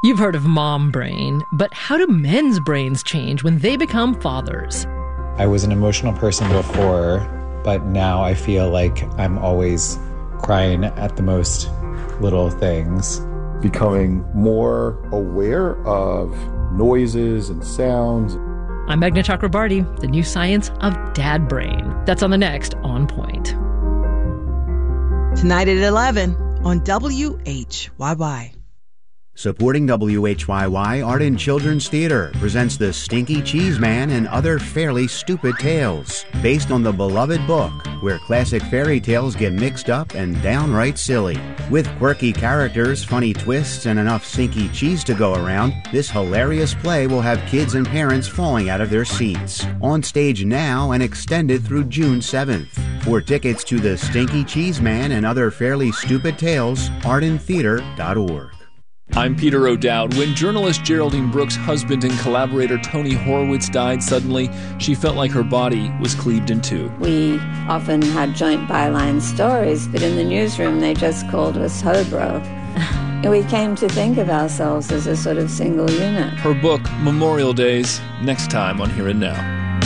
You've heard of mom brain, but how do men's brains change when they become fathers? I was an emotional person before, but now I feel like I'm always crying at the most little things. Becoming more aware of noises and sounds. I'm Meghna Chakrabarty, the new science of dad brain. That's on the next On Point. Tonight at 11 on WHYY. Supporting WHYY, Art in Children's Theater presents The Stinky Cheese Man and Other Fairly Stupid Tales, based on the beloved book, where classic fairy tales get mixed up and downright silly. With quirky characters, funny twists, and enough stinky cheese to go around, this hilarious play will have kids and parents falling out of their seats. On stage now and extended through June 7th. For tickets to The Stinky Cheese Man and Other Fairly Stupid Tales, artintheater.org. I'm Peter O'Dowd. When journalist Geraldine Brooks' husband and collaborator Tony Horwitz died suddenly, she felt like her body was cleaved in two. We often had joint byline stories, but in the newsroom they just called us Hobro. We came to think of ourselves as a sort of single unit. Her book, Memorial Days, next time on Here and Now.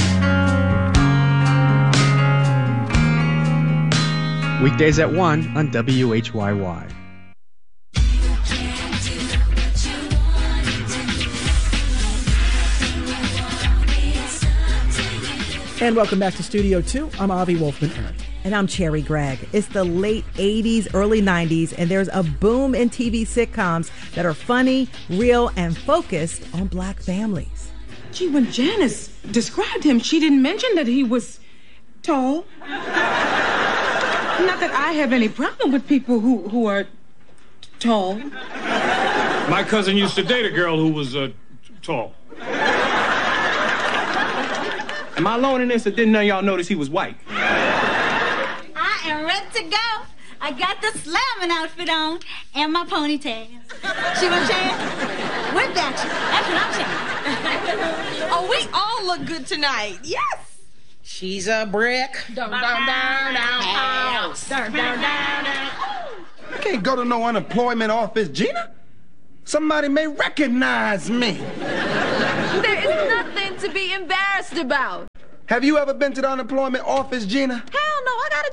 Weekdays at 1 on WHYY. And welcome back to Studio 2. I'm Avi Wolfman-Arndt. And I'm Cherry Gregg. It's the late 80s, early 90s, and there's a boom in TV sitcoms that are funny, real, and focused on black families. Gee, when Janice described him, she didn't mention that he was tall. Not that I have any problem with people who are tall. My cousin used to date a girl who was tall. Am I alone in this, or didn't none of y'all notice he was white? I am ready to go. I got the slamming outfit on and my ponytail. See what I'm saying? We're batching. That's what I'm saying. Oh, we all look good tonight. Yes. She's a brick. Down, down, down, down, house. Down, down, down, down. I can't go to no unemployment office, Gina. Somebody may recognize me. There is nothing to be embarrassed about. Have you ever been to the unemployment office, Gina? Hell no, I got a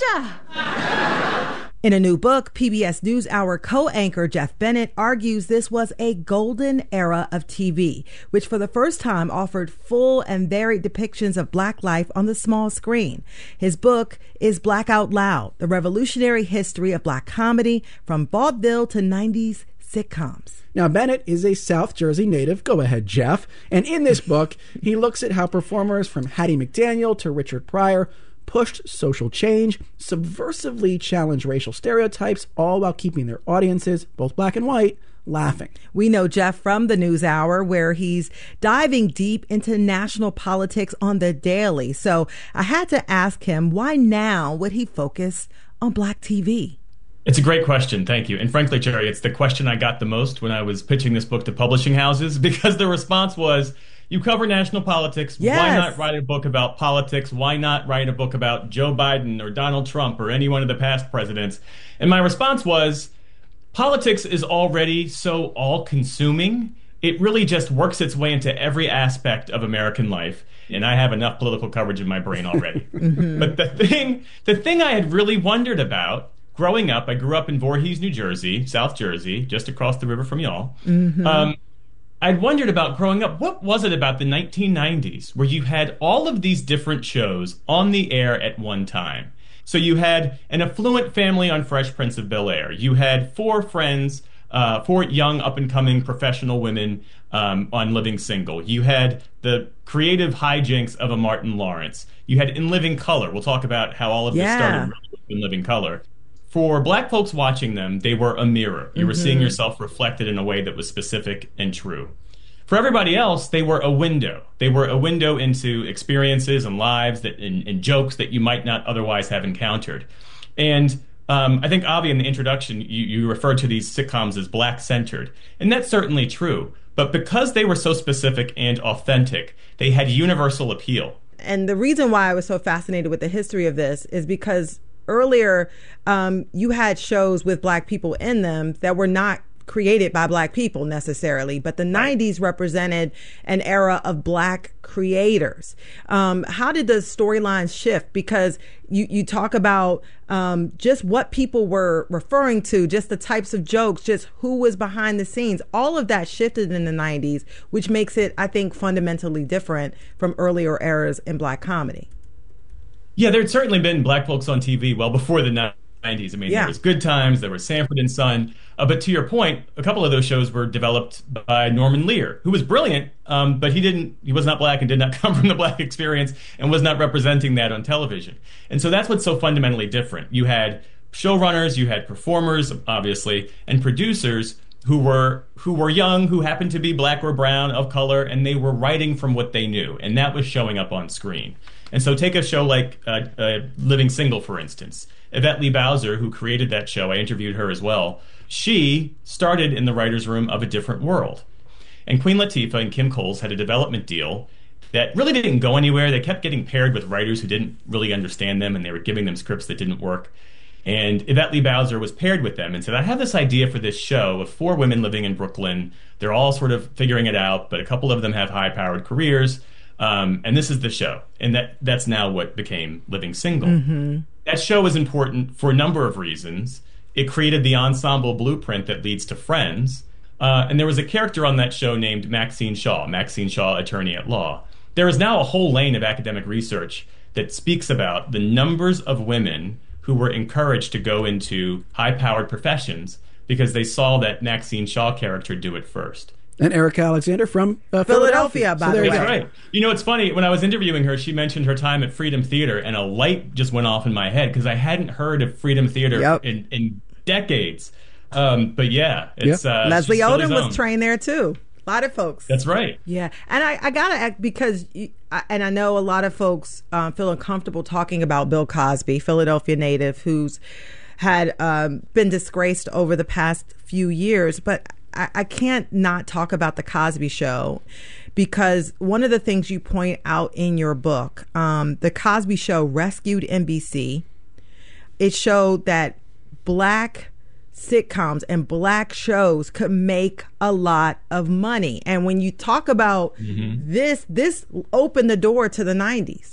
job. In a new book, PBS NewsHour co-anchor Jeff Bennett argues this was a golden era of TV, which for the first time offered full and varied depictions of black life on the small screen. His book is Black Out Loud, the revolutionary history of black comedy from vaudeville to 90s sitcoms. Now, Bennett is a South Jersey native. Go ahead, Jeff. And in this book, he looks at how performers from Hattie McDaniel to Richard Pryor pushed social change, subversively challenged racial stereotypes, all while keeping their audiences, both black and white, laughing. We know Jeff from the NewsHour, where he's diving deep into national politics on the daily. So I had to ask him, why now would he focus on black TV? It's a great question. Thank you. And frankly, Jerry, it's the question I got the most when I was pitching this book to publishing houses, because the response was, you cover national politics. Yes. Why not write a book about politics? Why not write a book about Joe Biden or Donald Trump or any one of the past presidents? And my response was, politics is already so all-consuming. It really just works its way into every aspect of American life. And I have enough political coverage in my brain already. Mm-hmm. But the thing I had really wondered about growing up, I grew up in Voorhees, New Jersey, South Jersey, just across the river from y'all. Mm-hmm. I'd wondered about growing up, what was it about the 1990s where you had all of these different shows on the air at one time? So you had an affluent family on Fresh Prince of Bel-Air. You had four friends, four young up-and-coming professional women on Living Single. You had the creative hijinks of a Martin Lawrence. You had In Living Color. We'll talk about how all of this started in Living Color. For black folks watching them, they were a mirror. You were seeing yourself reflected in a way that was specific and true. For everybody else, they were a window. They were a window into experiences and lives that and jokes that you might not otherwise have encountered. And I think, Avi, in the introduction, you referred to these sitcoms as black-centered. And that's certainly true. But because they were so specific and authentic, they had universal appeal. And the reason why I was so fascinated with the history of this is because earlier, you had shows with black people in them that were not created by black people necessarily, but the 90s represented an era of black creators. How did the storylines shift? Because you talk about just what people were referring to, just the types of jokes, just who was behind the scenes. All of that shifted in the 90s, which makes it, I think, fundamentally different from earlier eras in black comedy. Yeah, there had certainly been black folks on TV well before the 90s. I mean, there was Good Times, there was Sanford and Son. But to your point, a couple of those shows were developed by Norman Lear, who was brilliant, but he was not black and did not come from the black experience and was not representing that on television. And so that's what's so fundamentally different. You had showrunners, you had performers, obviously, and producers who were young, who happened to be black or brown, of color, and they were writing from what they knew, and that was showing up on screen. And so take a show like Living Single, for instance. Yvette Lee Bowser, who created that show, I interviewed her as well. She started in the writer's room of A Different World. And Queen Latifah and Kim Coles had a development deal that really didn't go anywhere. They kept getting paired with writers who didn't really understand them, and they were giving them scripts that didn't work. And Yvette Lee Bowser was paired with them and said, I have this idea for this show of 4 women living in Brooklyn. They're all sort of figuring it out, but a couple of them have high-powered careers. And this is the show. And that's now what became Living Single. Mm-hmm. That show was important for a number of reasons. It created the ensemble blueprint that leads to Friends. And there was a character on that show named Maxine Shaw, attorney at law. There is now a whole lane of academic research that speaks about the numbers of women who were encouraged to go into high-powered professions because they saw that Maxine Shaw character do it first. And Erica Alexander from Philadelphia, by the way. That's right. You know, it's funny. When I was interviewing her, she mentioned her time at Freedom Theater, and a light just went off in my head because I hadn't heard of Freedom Theater in decades. But yeah, it's Leslie Odom was trained there too. A lot of folks. That's right. Yeah, and I gotta act because, and I know a lot of folks feel uncomfortable talking about Bill Cosby, Philadelphia native, who's had been disgraced over the past few years, but I can't not talk about the Cosby Show because one of the things you point out in your book, the Cosby Show rescued NBC. It showed that black sitcoms and black shows could make a lot of money. And when you talk about this opened the door to the 90s.